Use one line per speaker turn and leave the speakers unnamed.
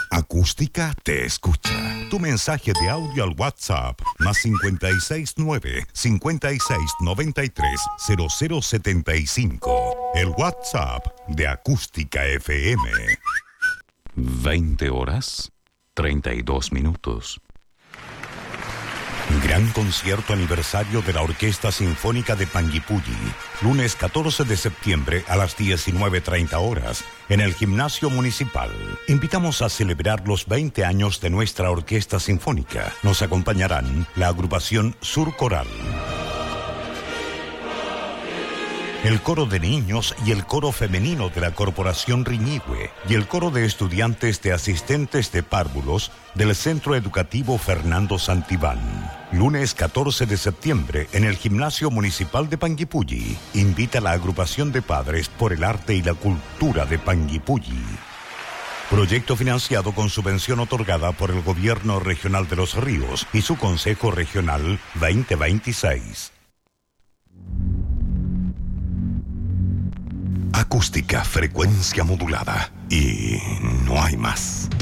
Acústica te escucha. Tu mensaje de audio al WhatsApp más 569-5693-0075. El WhatsApp de Acústica FM.
20 horas, 32 minutos.
Gran concierto aniversario de la Orquesta Sinfónica de Panguipulli. Lunes 14 de septiembre a las 19:30 horas en el Gimnasio Municipal. Invitamos a celebrar los 20 años de nuestra Orquesta Sinfónica. Nos acompañarán la agrupación Sur Coral, el coro de niños y el coro femenino de la Corporación Riñihue y el coro de estudiantes de asistentes de párvulos del Centro Educativo Fernando Santibán. Lunes 14 de septiembre en el Gimnasio Municipal de Panguipulli. Invita a la agrupación de padres por el arte y la cultura de Panguipulli. Proyecto financiado con subvención otorgada por el Gobierno Regional de Los Ríos y su Consejo Regional 2026. Acústica, frecuencia modulada. Y no hay más.